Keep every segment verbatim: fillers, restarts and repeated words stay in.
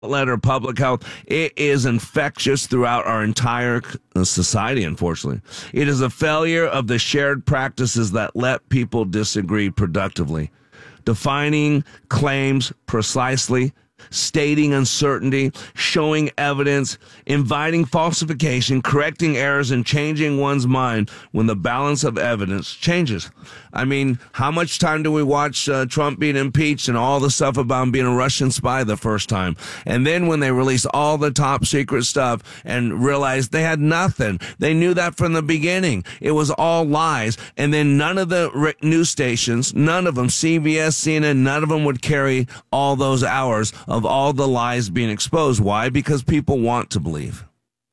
letter public health. It is infectious throughout our entire society, unfortunately. It is a failure of the shared practices that let people disagree productively. Defining claims precisely, stating uncertainty, showing evidence, inviting falsification, correcting errors, and changing one's mind when the balance of evidence changes. I mean, how much time do we watch uh, Trump being impeached and all the stuff about him being a Russian spy the first time? And then when they released all the top secret stuff and realized they had nothing, they knew that from the beginning. It was all lies. And then none of the news stations, none of them, C B S, C N N, none of them would carry all those hours of all the lies being exposed. Why? Because people want to believe.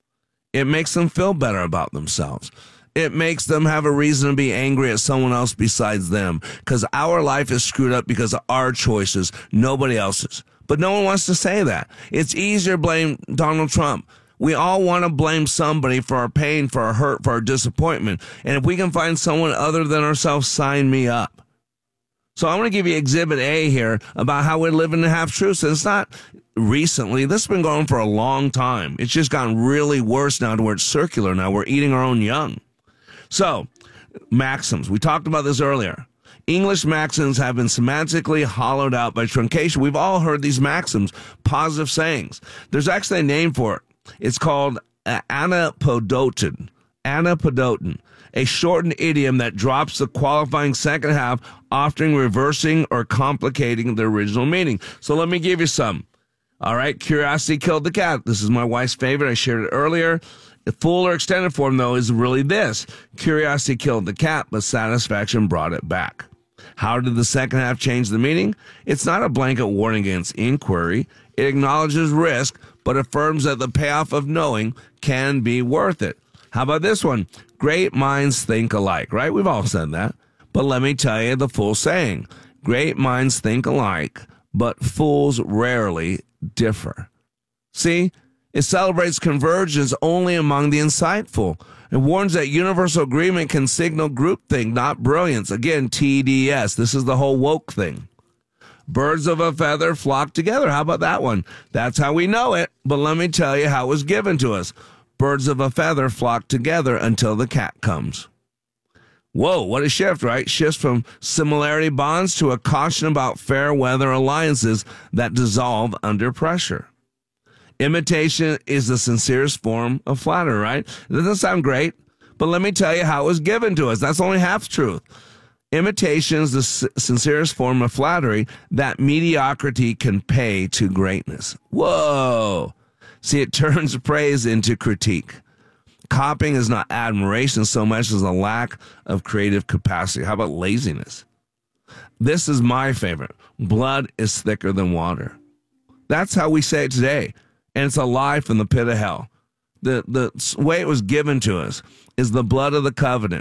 It makes them feel better about themselves. It makes them have a reason to be angry at someone else besides them, because our life is screwed up because of our choices, nobody else's. But no one wants to say that. It's easier to blame Donald Trump. We all want to blame somebody for our pain, for our hurt, for our disappointment. And if we can find someone other than ourselves, sign me up. So I want to give you Exhibit A here about how we live in the half-truths. And it's not recently. This has been going on for a long time. It's just gotten really worse now to where it's circular now. We're eating our own young. So, maxims. We talked about this earlier. English maxims have been semantically hollowed out by truncation. We've all heard these maxims, positive sayings. There's actually a name for it. It's called uh, anapodoton. Anapodoton. A shortened idiom that drops the qualifying second half, often reversing or complicating the original meaning. So let me give you some. All right, curiosity killed the cat. This is my wife's favorite. I shared it earlier. The full or extended form, though, is really this. Curiosity killed the cat, but satisfaction brought it back. How did the second half change the meaning? It's not a blanket warning against inquiry. It acknowledges risk, but affirms that the payoff of knowing can be worth it. How about this one? Great minds think alike, right? We've all said that. But let me tell you the full saying. Great minds think alike, but fools rarely differ. See? It celebrates convergence only among the insightful. It warns that universal agreement can signal groupthink, not brilliance. Again, T D S. This is the whole woke thing. Birds of a feather flock together. How about that one? That's how we know it. But let me tell you how it was given to us. Birds of a feather flock together until the cat comes. Whoa, what a shift, right? Shifts from similarity bonds to a caution about fair weather alliances that dissolve under pressure. Imitation is the sincerest form of flattery, right? It doesn't sound great, but let me tell you how it was given to us. That's only half truth. Imitation is the s- sincerest form of flattery that mediocrity can pay to greatness. Whoa. See, it turns praise into critique. Copying is not admiration so much as a lack of creative capacity. How about laziness? This is my favorite. Blood is thicker than water. That's how we say it today. And it's a lie from the pit of hell. The, the way it was given to us is the blood of the covenant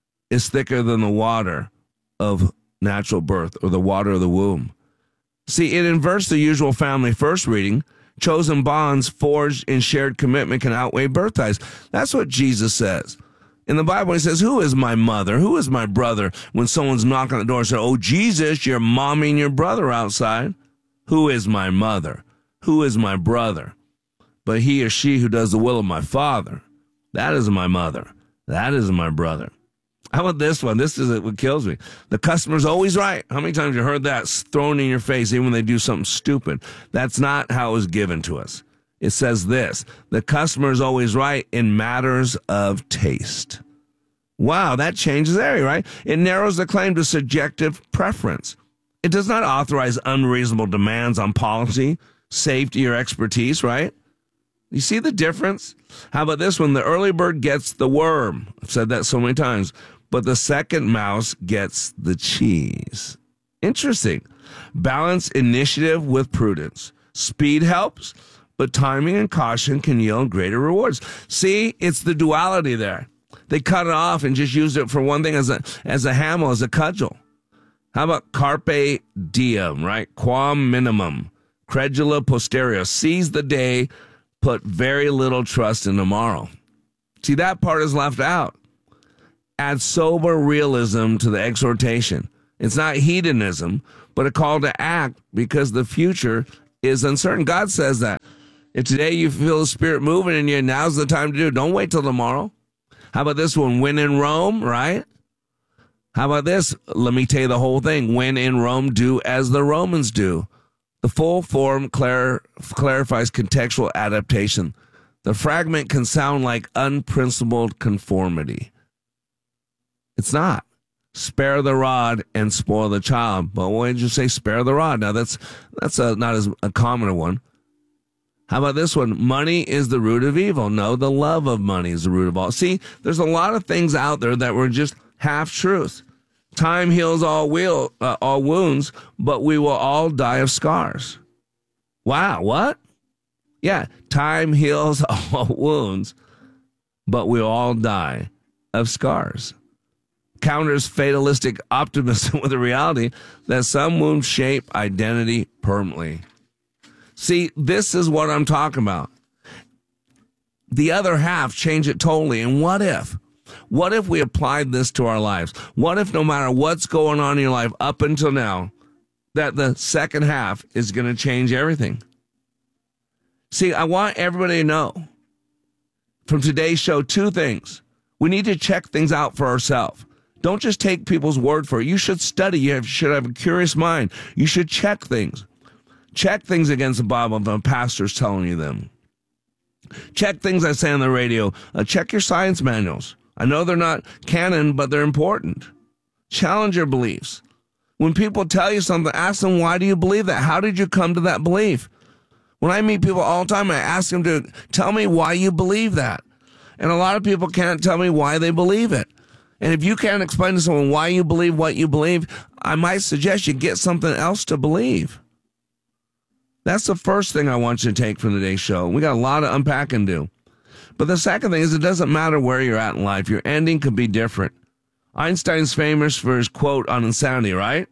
is thicker than the water of natural birth or the water of the womb. See, it inverts the usual family first reading. Chosen bonds forged in shared commitment can outweigh birth ties. That's what Jesus says. In the Bible, he says, who is my mother? Who is my brother? When someone's knocking on the door and says, oh, Jesus, your mommy and your brother outside. Who is my mother? Who is my brother? But he or she who does the will of my Father. That is my mother. That is my brother. How about this one? This is what kills me. The customer's always right. How many times have you heard that thrown in your face even when they do something stupid? That's not how it was given to us. It says this. The customer is always right in matters of taste. Wow, that changes the area, right? It narrows the claim to subjective preference. It does not authorize unreasonable demands on policy, safety, or expertise, right? You see the difference? How about this one? The early bird gets the worm. I've said that so many times. But the second mouse gets the cheese. Interesting. Balance initiative with prudence. Speed helps, but timing and caution can yield greater rewards. See, it's the duality there. They cut it off and just used it for one thing as a as a hammer, as a cudgel. How about carpe diem, right? Quam minimum. Credula posterior. Seize the day, put very little trust in tomorrow. See, that part is left out. Add sober realism to the exhortation. It's not hedonism, but a call to act because the future is uncertain. God says that. If today you feel the Spirit moving in you, now's the time to do it. Don't wait till tomorrow. How about this one? When in Rome, right? How about this? Let me tell you the whole thing. When in Rome, do as the Romans do. The full form clar- clarifies contextual adaptation. The fragment can sound like unprincipled conformity. It's not. Spare the rod and spoil the child. But why did you say spare the rod? Now, that's that's a, not as a common one. How about this one? Money is the root of evil. No, the love of money is the root of all. See, there's a lot of things out there that were just half-truths. Time heals all, wheel, uh, all wounds, but we will all die of scars. Wow, what? Yeah, time heals all wounds, but we'll all die of scars. Counters fatalistic optimism with the reality that some wounds shape identity permanently. See, this is what I'm talking about. The other half, change it totally. And what if? What if we applied this to our lives? What if no matter what's going on in your life up until now, that the second half is going to change everything? See, I want everybody to know from today's show two things. We need to check things out for ourselves. Don't just take people's word for it. You should study. You have, should have a curious mind. You should check things. Check things against the Bible if a pastor's telling you them. Check things I say on the radio. Uh, check your science manuals. I know they're not canon, but they're important. Challenge your beliefs. When people tell you something, ask them, why do you believe that? How did you come to that belief? When I meet people all the time, I ask them to tell me why you believe that. And a lot of people can't tell me why they believe it. And if you can't explain to someone why you believe what you believe, I might suggest you get something else to believe. That's the first thing I want you to take from today's show. We got a lot of unpacking to do. But the second thing is it doesn't matter where you're at in life. Your ending could be different. Einstein's famous for his quote on insanity, right?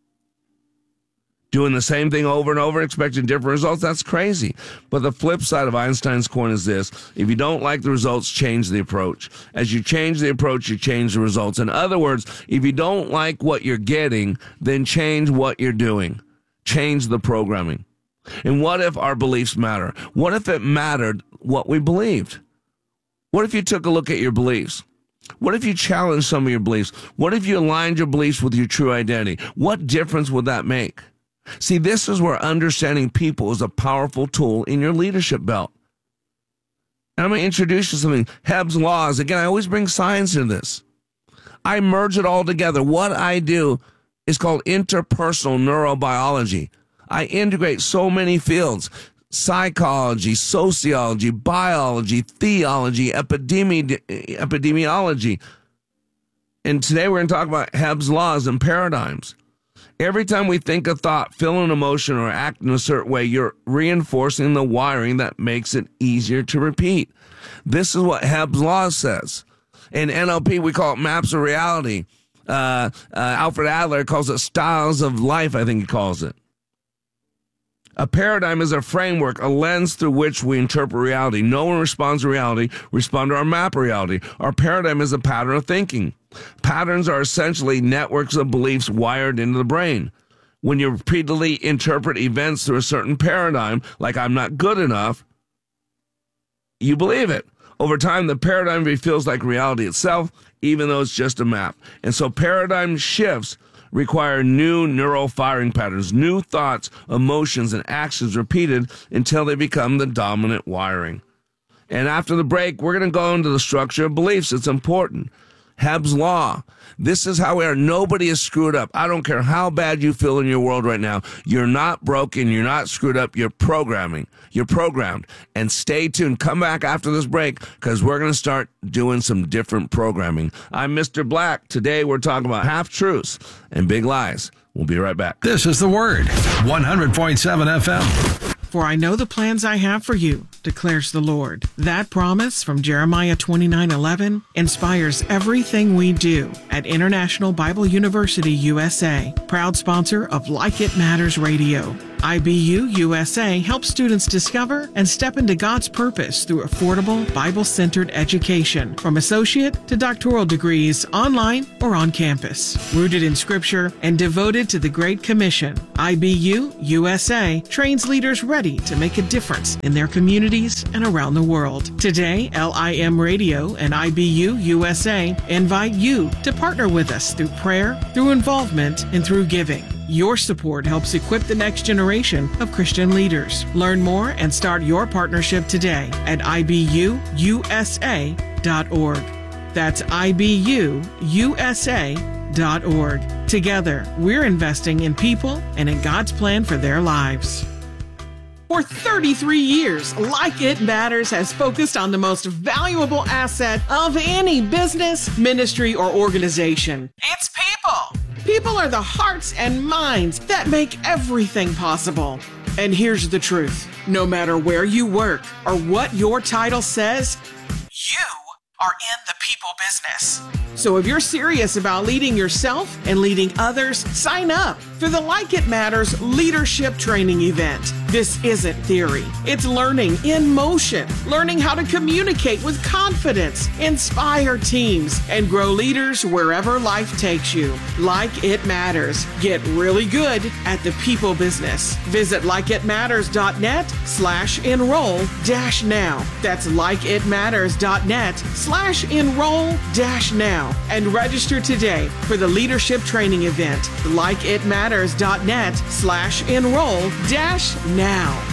Doing the same thing over and over, expecting different results, that's crazy. But the flip side of Einstein's coin is this. If you don't like the results, change the approach. As you change the approach, you change the results. In other words, if you don't like what you're getting, then change what you're doing. Change the programming. And what if our beliefs matter? What if it mattered what we believed? What if you took a look at your beliefs? What if you challenged some of your beliefs? What if you aligned your beliefs with your true identity? What difference would that make? See, this is where understanding people is a powerful tool in your leadership belt. And I'm going to introduce you to something. Hebb's laws. Again, I always bring science into this. I merge it all together. What I do is called interpersonal neurobiology. I integrate so many fields: psychology, sociology, biology, theology, epidemi- epidemiology. And today we're going to talk about Hebb's laws and paradigms. Every time we think a thought, feel an emotion, or act in a certain way, you're reinforcing the wiring that makes it easier to repeat. This is what Hebb's law says. In N L P, we call it maps of reality. Uh, uh, Alfred Adler calls it styles of life, I think he calls it. A paradigm is a framework, a lens through which we interpret reality. No one responds to reality. Respond to our map of reality. Our paradigm is a pattern of thinking. Patterns are essentially networks of beliefs wired into the brain. When you repeatedly interpret events through a certain paradigm, like I'm not good enough, you believe it. Over time, the paradigm feels like reality itself, even though it's just a map. And so paradigm shifts require new neural firing patterns, new thoughts, emotions, and actions repeated until they become the dominant wiring. And after the break, we're going to go into the structure of beliefs. It's important. Hebb's law. This is how we are. Nobody is screwed up. I don't care how bad you feel in your world right now. You're not broken. You're not screwed up. You're programming. You're programmed. And stay tuned. Come back after this break because we're going to start doing some different programming. I'm Mister Black. Today we're talking about half-truths and big lies. We'll be right back. This is The Word, one hundred point seven F M. For I know the plans I have for you, declares the Lord. That promise from Jeremiah twenty-nine eleven inspires everything we do at International Bible University U S A, proud sponsor of Like It Matters Radio. I B U U S A helps students discover and step into God's purpose through affordable, Bible-centered education, from associate to doctoral degrees, online or on campus. Rooted in Scripture and devoted to the Great Commission, I B U U S A trains leaders ready to make a difference in their communities and around the world. Today, L I M Radio and I B U U S A invite you to partner with us through prayer, through involvement, and through giving. Your support helps equip the next generation of Christian leaders. Learn more and start your partnership today at I B U U S A dot org. That's I B U U S A dot org. Together, we're investing in people and in God's plan for their lives. For thirty-three years, Like It Matters has focused on the most valuable asset of any business, ministry, or organization. It's people. People are the hearts and minds that make everything possible. And here's the truth. No matter where you work or what your title says, you are in the people business. So if you're serious about leading yourself and leading others, sign up for the Like It Matters Leadership Training Event. This isn't theory. It's learning in motion, learning how to communicate with confidence, inspire teams, and grow leaders wherever life takes you. Like It Matters. Get really good at the people business. Visit likeitmatters.net slash enroll dash now. That's likeitmatters.net slash enroll dash now. And register today for the leadership training event. likeitmatters.net slash enroll dash now.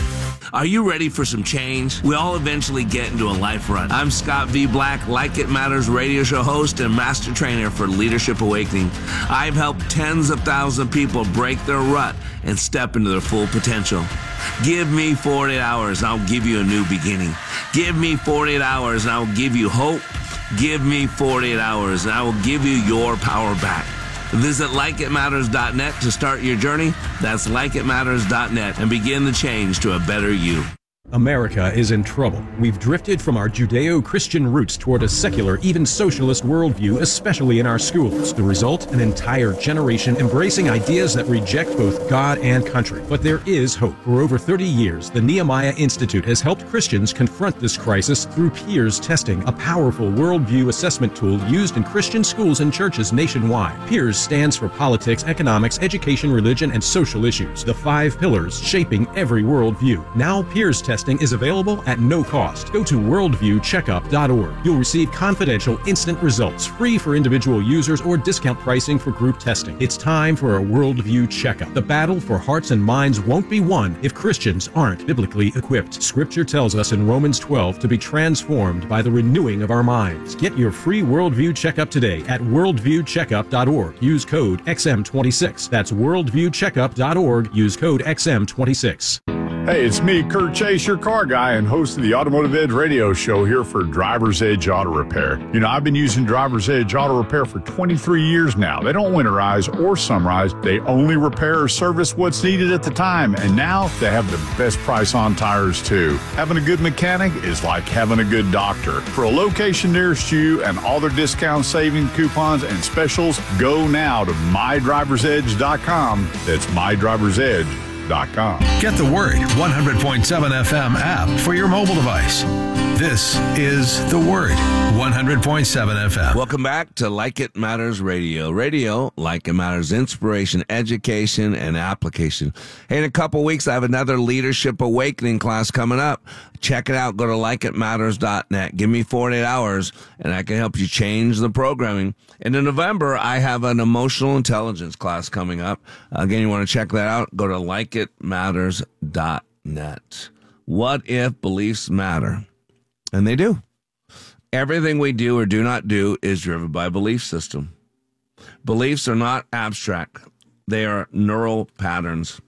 Are you ready for some change? We all eventually get into a life rut. I'm Scott V. Black, Like It Matters radio show host and master trainer for Leadership Awakening. I've helped tens of thousands of people break their rut and step into their full potential. Give me forty-eight hours and I'll give you a new beginning. Give me forty-eight hours and I'll give you hope. Give me forty-eight hours and I will give you your power back. Visit like it matters dot net to start your journey. That's like it matters dot net and begin the change to a better you. America is in trouble. We've drifted from our Judeo-Christian roots toward a secular, even socialist worldview, especially in our schools. The result, an entire generation embracing ideas that reject both God and country. But there is hope. For over thirty years, the Nehemiah Institute has helped Christians confront this crisis through Peers Testing, a powerful worldview assessment tool used in Christian schools and churches nationwide. Peers stands for politics, economics, education, religion, and social issues, the five pillars shaping every worldview. Now Peers Testing is available at no cost. Go to worldview checkup dot org. You'll receive confidential, instant results, free for individual users or discount pricing for group testing. It's time for a worldview checkup. The battle for hearts and minds won't be won if Christians aren't biblically equipped. Scripture tells us in Romans twelve to be transformed by the renewing of our minds. Get your free worldview checkup today at worldview checkup dot org. Use code X M twenty-six. That's worldview checkup dot org. Use code X M twenty-six. Hey, it's me, Kurt Chase, your car guy and host of the Automotive Edge radio show here for Driver's Edge Auto Repair. You know, I've been using Driver's Edge Auto Repair for twenty-three years now. They don't winterize or summerize. They only repair or service what's needed at the time. And now they have the best price on tires, too. Having a good mechanic is like having a good doctor. For a location nearest you and all their discount saving coupons and specials, go now to my drivers edge dot com. That's my drivers edge dot com. Get the Word one hundred point seven F M app for your mobile device. This is The Word one hundred point seven F M. Welcome back to Like It Matters Radio. Radio, Like It Matters, inspiration, education, and application. Hey, in a couple weeks, I have another Leadership Awakening class coming up. Check it out. Go to like it matters dot net. Give me forty-eight hours, and I can help you change the programming. And in November, I have an emotional intelligence class coming up. Again, you want to check that out? Go to like it matters dot net. What if beliefs matter? And they do. Everything we do or do not do is driven by a belief system. Beliefs are not abstract. They are neural patterns.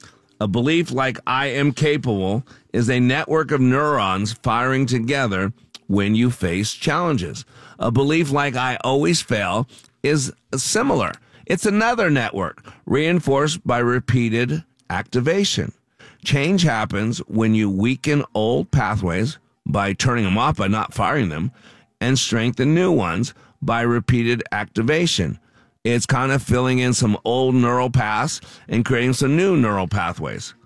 A belief like I am capable is a network of neurons firing together when you face challenges. A belief like I always fail is similar. It's another network reinforced by repeated activation. Change happens when you weaken old pathways by turning them off, by not firing them, and strengthen new ones by repeated activation. It's kind of filling in some old neural paths and creating some new neural pathways.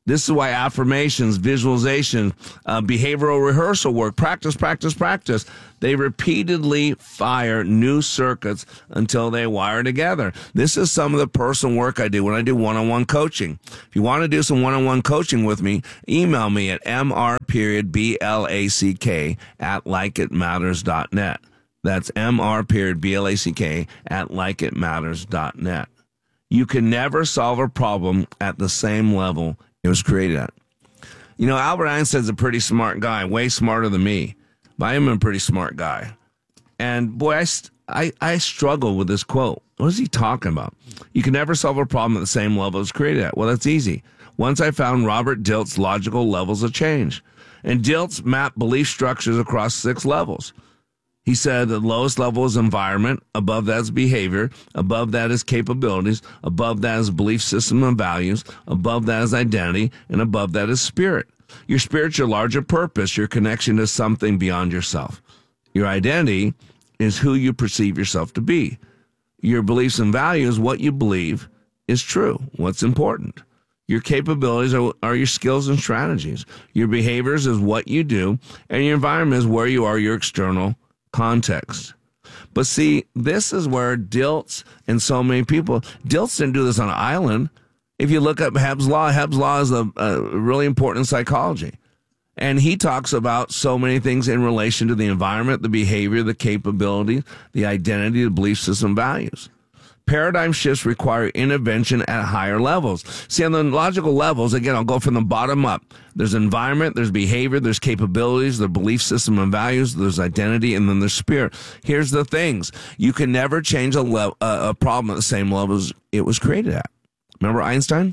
This is why affirmations, visualization, uh, behavioral rehearsal work, practice, practice, practice, they repeatedly fire new circuits until they wire together. This is some of the personal work I do when I do one-on-one coaching. If you want to do some one-on-one coaching with me, email me at mr period b-l-a-c-k at likeitmatters dot net. That's mr period b-l-a-c-k at likeitmatters dot net. You can never solve a problem at the same level it was created at. You know, Albert Einstein's a pretty smart guy, way smarter than me. But I am a pretty smart guy. And boy, I, I, I struggle with this quote. What is he talking about? You can never solve a problem at the same level it was created at. Well, that's easy. Once I found Robert Dilts' logical levels of change. And Dilts mapped belief structures across six levels. He said the lowest level is environment, above that is behavior, above that is capabilities, above that is belief system and values, above that is identity, and above that is spirit. Your spirit's your larger purpose, your connection to something beyond yourself. Your identity is who you perceive yourself to be. Your beliefs and values, what you believe is true, what's important. Your capabilities are, are your skills and strategies. Your behaviors is what you do, and your environment is where you are, your external context. But see, this is where Dilts and so many people, Dilts didn't do this on an island. If you look up Hebb's Law, Hebb's Law is a, a really important in psychology. And he talks about so many things in relation to the environment, the behavior, the capability, the identity, the belief system, values. Paradigm shifts require intervention at higher levels. See, on the logical levels, again, I'll go from the bottom up. There's environment, there's behavior, there's capabilities, there's belief system and values, there's identity, and then there's spirit. Here's the things. You can never change a, le- a problem at the same level as it was created at. Remember Einstein?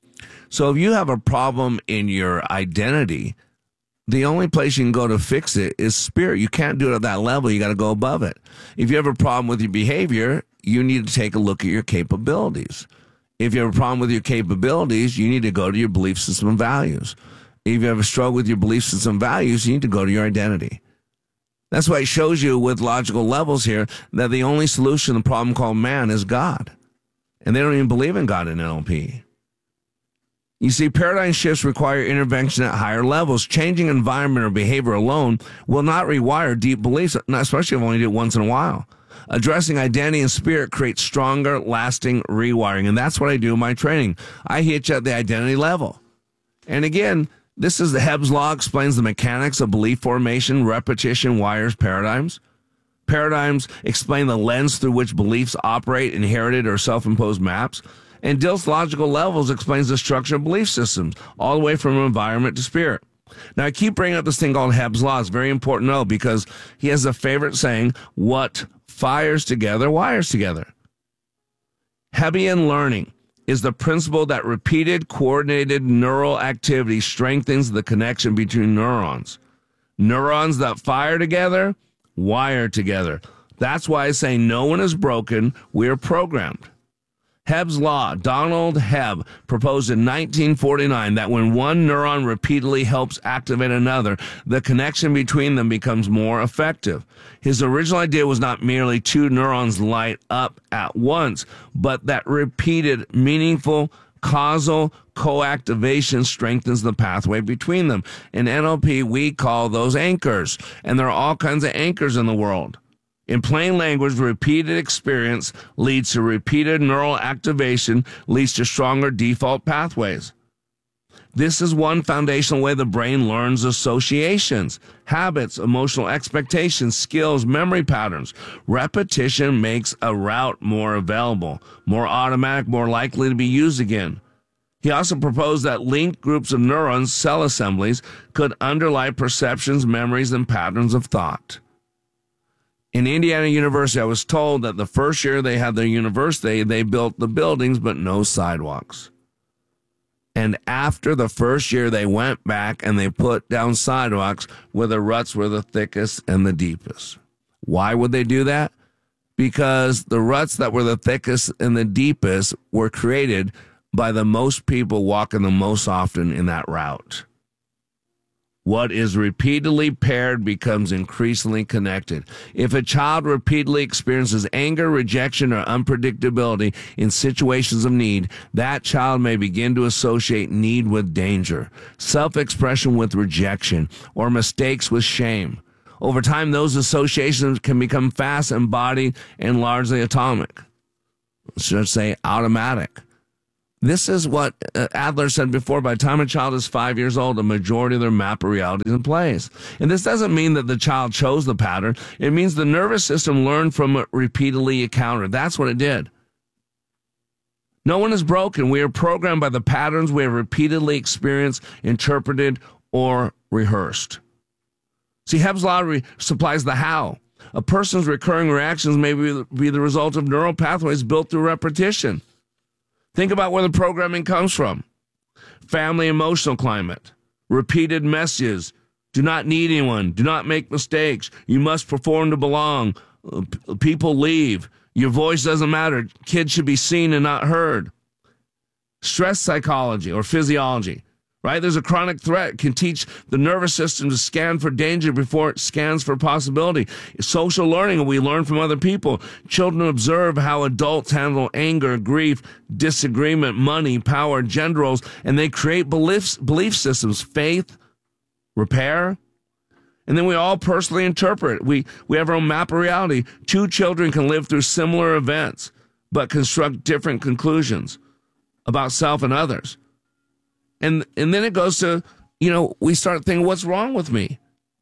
So if you have a problem in your identity, the only place you can go to fix it is spirit. You can't do it at that level. You got to go above it. If you have a problem with your behavior, you need to take a look at your capabilities. If you have a problem with your capabilities, you need to go to your belief system and values. If you have a struggle with your belief system and values, you need to go to your identity. That's why it shows you with logical levels here that the only solution to the problem called man is God. And they don't even believe in God in N L P. You see, paradigm shifts require intervention at higher levels. Changing environment or behavior alone will not rewire deep beliefs, especially if you only do it once in a while. Addressing identity and spirit creates stronger, lasting rewiring. And that's what I do in my training. I hit you at the identity level. And again, this is the Hebb's Law, explains the mechanics of belief formation, repetition, wires, paradigms. Paradigms explain the lens through which beliefs operate, inherited or self-imposed maps. And Dilts' logical levels explains the structure of belief systems, all the way from environment to spirit. Now, I keep bringing up this thing called Hebb's Law. It's very important to know because he has a favorite saying, what fires together, wires together. Hebbian learning is the principle that repeated, coordinated neural activity strengthens the connection between neurons. Neurons that fire together, wire together. That's why I say no one is broken, we're programmed. Hebb's Law, Donald Hebb, proposed in nineteen forty-nine that when one neuron repeatedly helps activate another, the connection between them becomes more effective. His original idea was not merely two neurons light up at once, but that repeated, meaningful, causal co-activation strengthens the pathway between them. In N L P, we call those anchors, and there are all kinds of anchors in the world. In plain language, repeated experience leads to repeated neural activation, leads to stronger default pathways. This is one foundational way the brain learns associations, habits, emotional expectations, skills, memory patterns. Repetition makes a route more available, more automatic, more likely to be used again. He also proposed that linked groups of neurons, cell assemblies, could underlie perceptions, memories, and patterns of thought. In Indiana University, I was told that the first year they had their university, they built the buildings, but no sidewalks. And after the first year, they went back and they put down sidewalks where the ruts were the thickest and the deepest. Why would they do that? Because the ruts that were the thickest and the deepest were created by the most people walking the most often in that route. What is repeatedly paired becomes increasingly connected. If a child repeatedly experiences anger, rejection, or unpredictability in situations of need, that child may begin to associate need with danger, self-expression with rejection, or mistakes with shame. Over time, those associations can become fast, embodied, and largely atomic. Should I say automatic? This is what Adler said before. By the time a child is five years old, a majority of their map of reality is in place. And this doesn't mean that the child chose the pattern. It means the nervous system learned from it repeatedly encountered. That's what it did. No one is broken. We are programmed by the patterns we have repeatedly experienced, interpreted, or rehearsed. See, Hebb's Law re- supplies the how. A person's recurring reactions may be, be the result of neural pathways built through repetition. Think about where the programming comes from. Family emotional climate, repeated messages, do not need anyone, do not make mistakes, you must perform to belong, people leave, your voice doesn't matter, kids should be seen and not heard. Stress psychology or physiology. Right? There's a chronic threat. It can teach the nervous system to scan for danger before it scans for possibility. Social learning, we learn from other people. Children observe how adults handle anger, grief, disagreement, money, power, gender roles, and they create beliefs, belief systems, faith, repair. And then we all personally interpret. We, we have our own map of reality. Two children can live through similar events, but construct different conclusions about self and others. And and then it goes to, you know, we start thinking, what's wrong with me?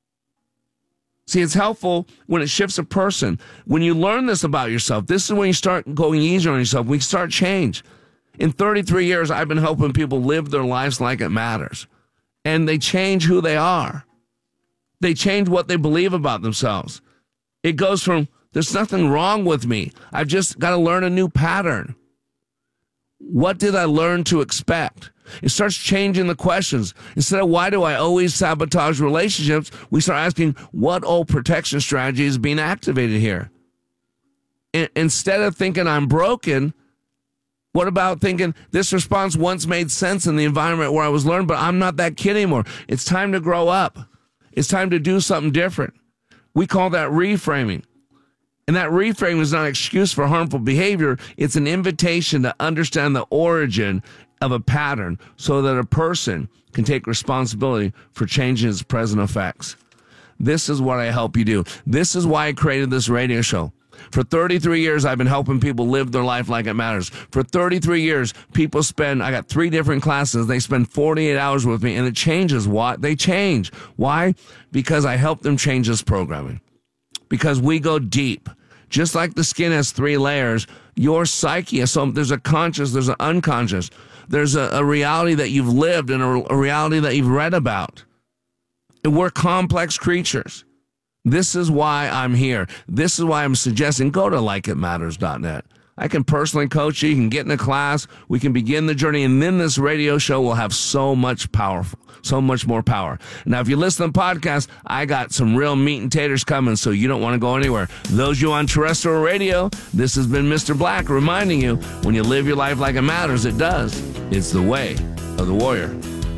See, it's helpful when it shifts a person. When you learn this about yourself, this is when you start going easier on yourself. We start change. In thirty-three years, I've been helping people live their lives like it matters. And they change who they are. They change what they believe about themselves. It goes from, there's nothing wrong with me. I've just got to learn a new pattern. What did I learn to expect? It starts changing the questions. Instead of why do I always sabotage relationships, we start asking what old protection strategy is being activated here. I- instead of thinking I'm broken, what about thinking this response once made sense in the environment where I was learned, but I'm not that kid anymore. It's time to grow up. It's time to do something different. We call that reframing. And that reframing is not an excuse for harmful behavior. It's an invitation to understand the origin of a pattern so that a person can take responsibility for changing its present effects. This is what I help you do. This is why I created this radio show. For thirty-three years, I've been helping people live their life like it matters. For thirty-three years, people spend, I got three different classes. They spend forty-eight hours with me, and it changes. What? They change. Why? Because I help them change this programming. Because we go deep. Just like the skin has three layers, your psyche has some, there's a conscious, there's an unconscious. There's a, a reality that you've lived and a, a reality that you've read about. And we're complex creatures. This is why I'm here. This is why I'm suggesting go to like it matters dot net. I can personally coach you. You can get in a class. We can begin the journey. And then this radio show will have so much powerful, so much more power. Now, if you listen to the podcast, I got some real meat and taters coming, so you don't want to go anywhere. Those of you on terrestrial radio, this has been Mister Black reminding you, when you live your life like it matters, it does. It's the way of the warrior.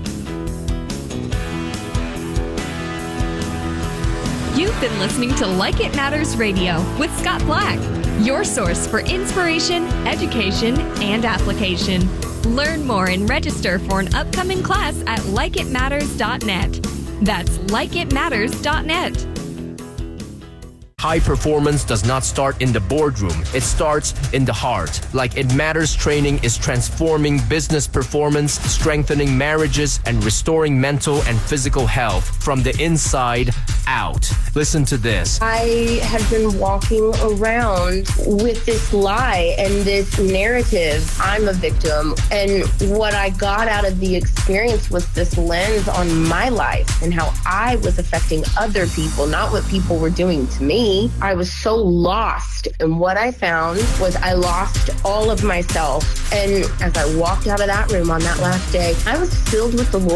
You've been listening to Like It Matters Radio with Scott Black, your source for inspiration, education, and application. Learn more and register for an upcoming class at like it matters dot net. That's like it matters dot net. High performance does not start in the boardroom. It starts in the heart. Like It Matters training is transforming business performance, strengthening marriages, and restoring mental and physical health from the inside out. Listen to this. I have been walking around with this lie and this narrative. I'm a victim. And what I got out of the experience was this lens on my life and how I was affecting other people, not what people were doing to me. I was so lost. And what I found was I lost all of myself. And as I walked out of that room on that last day, I was filled with the Lord.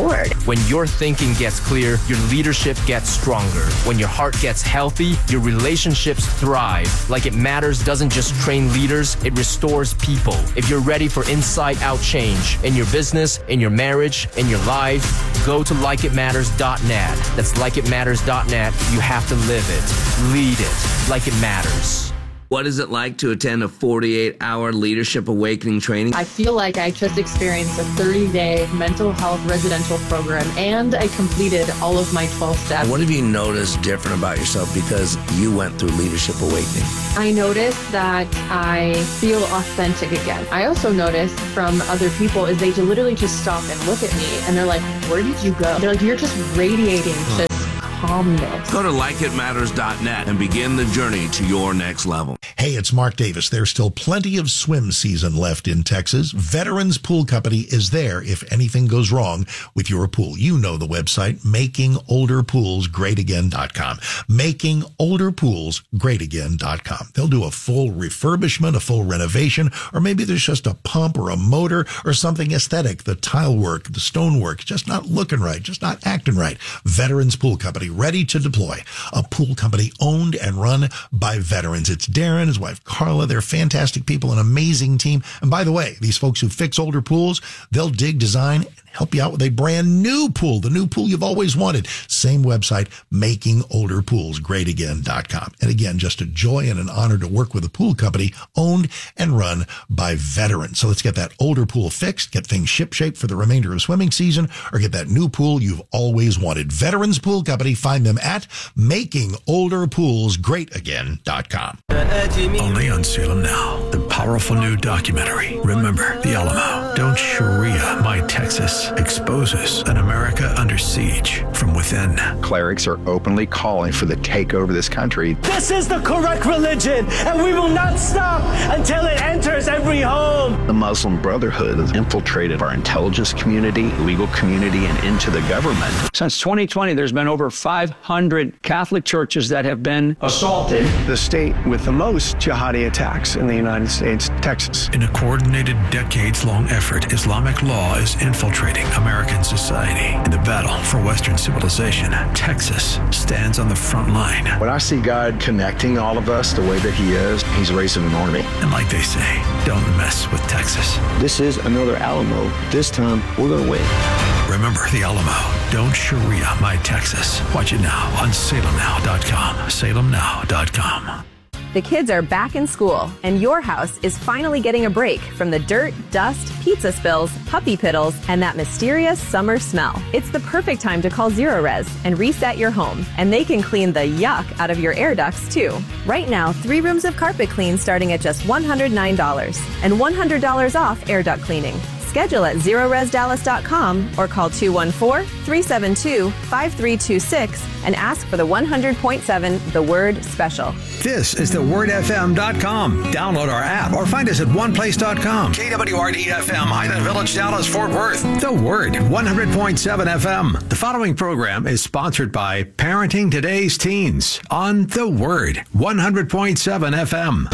When your thinking gets clear, your leadership gets stronger. When your heart gets healthy, your relationships thrive. Like It Matters doesn't just train leaders, it restores people. If you're ready for inside-out change in your business, in your marriage, in your life, go to like it matters dot net. That's like it matters dot net. You have to live it, lead it, like it matters. What is it like to attend a forty-eight hour Leadership Awakening training? I feel like I just experienced a thirty-day mental health residential program, and I completed all of my twelve steps. What have you noticed different about yourself because you went through Leadership Awakening? I noticed that I feel authentic again. I also noticed from other people is they literally just stop and look at me, and they're like, where did you go? They're like, you're just radiating huh. just calmness. Go to like it matters dot net and begin the journey to your next level. Hey, it's Mark Davis. There's still plenty of swim season left in Texas. Veterans Pool Company is there if anything goes wrong with your pool. You know the website, making older pools great again dot com. making older pools great again dot com. They'll do a full refurbishment, a full renovation, or maybe there's just a pump or a motor or something aesthetic. The tile work, the stone work, just not looking right, just not acting right. Veterans Pool Company, ready to deploy. A pool company owned and run by veterans. It's Darren, his wife Carla. They're fantastic people, an amazing team. And by the way, these folks who fix older pools, they'll dig, design, and help you out with a brand new pool, the new pool you've always wanted. Same website, making older pools great again dot com. And again, just a joy and an honor to work with a pool company owned and run by veterans. So let's get that older pool fixed, get things shipshape for the remainder of swimming season, or get that new pool you've always wanted. Veterans Pool Company. Find them at making older pools great again dot com. Only on Salem Now, the powerful new documentary, Remember the Alamo. Don't Sharia My Texas, exposes an America under siege from within. Clerics are openly calling for the takeover of this country. This is the correct religion, and we will not stop until it enters every home. The Muslim Brotherhood has infiltrated our intelligence community, legal community, and into the government. Since twenty twenty, there's been over five hundred Catholic churches that have been assaulted. The state with the most jihadi attacks in the United States, Texas. In a coordinated, decades-long effort, Islamic law is infiltrating American society. In the battle for Western civilization, Texas stands on the front line. When I see God connecting all of us the way that he is, he's raising an army. And like they say, don't mess with Texas. This is another Alamo. This time, we're going to win. Remember the Alamo. Don't Sharia My Texas. Watch it now on salem now dot com. salem now dot com. The kids are back in school, and your house is finally getting a break from the dirt, dust, pizza spills, puppy piddles, and that mysterious summer smell. It's the perfect time to call Zerorez and reset your home, and they can clean the yuck out of your air ducts, too. Right now, three rooms of carpet clean starting at just one hundred nine dollars, and one hundred dollars off air duct cleaning. Schedule at zerorez dallas dot com or call two one four, three seven two, five three two six and ask for the one hundred point seven The Word Special. This is the word f m dot com. Download our app or find us at one place dot com. K W R D F M, Highland Village, Dallas, Fort Worth. The Word, one hundred point seven F M. The following program is sponsored by Parenting Today's Teens on The Word, one hundred point seven F M.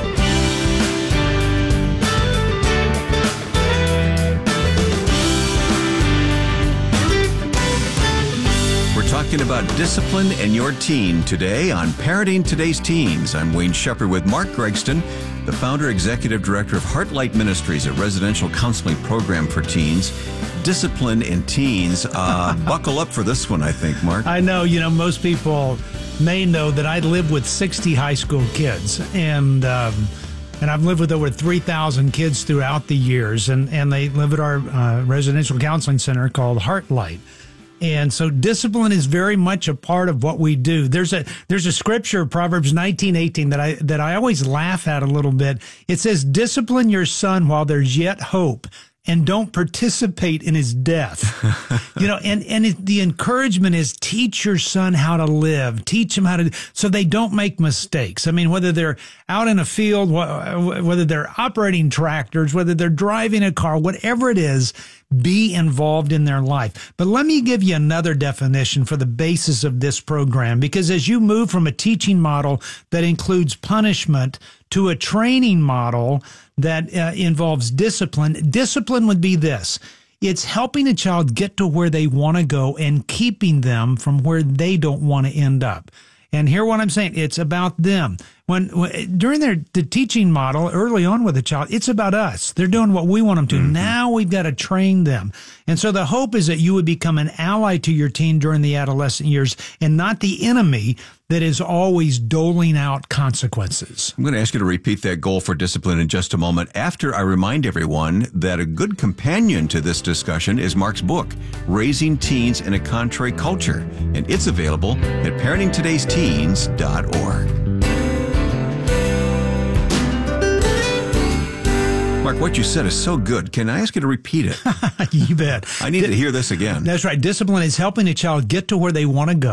Talking about discipline and your teen today on Parenting Today's Teens. I'm Wayne Shepherd with Mark Gregston, the founder, executive director of Heartlight Ministries, a residential counseling program for teens. Discipline in teens. Uh, buckle up for this one, I think, Mark. I know, you know, most people may know that I live with sixty high school kids, and um, and I've lived with over three thousand kids throughout the years, and, and they live at our uh, residential counseling center called Heartlight. And so discipline is very much a part of what we do. There's a there's a scripture, Proverbs nineteen eighteen, that I that I always laugh at a little bit. It says, "Discipline your son while there's yet hope, and don't participate in his death." You know, and, and it, the encouragement is teach your son how to live, teach him how to, so they don't make mistakes. I mean, whether they're out in a field, whether they're operating tractors, whether they're driving a car, whatever it is, be involved in their life. But let me give you another definition for the basis of this program, because as you move from a teaching model that includes punishment to a training model that uh, involves discipline, discipline would be this. It's helping a child get to where they want to go and keeping them from where they don't want to end up. And hear what I'm saying. It's about them. When, when during their the teaching model early on with a child, it's about us. They're doing what we want them to. Mm-hmm. Now we've got to train them. And so the hope is that you would become an ally to your teen during the adolescent years and not the enemy that is always doling out consequences. I'm going to ask you to repeat that goal for discipline in just a moment after I remind everyone that a good companion to this discussion is Mark's book, Raising Teens in a Contrary Culture, and it's available at parenting todays teens dot org. Mark, what you said is so good. Can I ask you to repeat it? You bet. I need Di- to hear this again. That's right. Discipline is helping a child get to where they want to go.